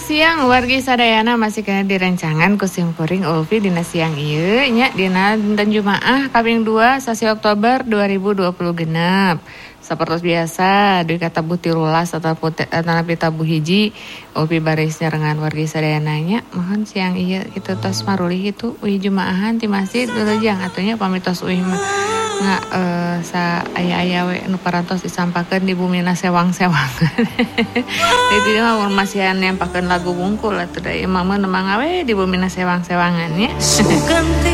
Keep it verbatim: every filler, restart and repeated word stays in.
siang wargi sadayana masih kena direncangan kusim kuring Ulfi dina siang ieu nya dina dinten Jumaah kaping dua sasi Oktober dua ribu dua puluh genep. Sapertos biasa deui kata butirulas atau tanapi tabu hiji Ulfi baris nyarengan wargi sadayana nya mohon siang ieu kitu tos maruli kitu uih Jumaahan ti masjid leureujang atunya pamitos uih mah nga uh, sa aya-aya we nu parantos disampakeun di bumina sewang-sewangan. Jadi mah masihan nyampakeun lagu bungkul atuh da imam mah nemang we di bumina sewang-sewangan nya.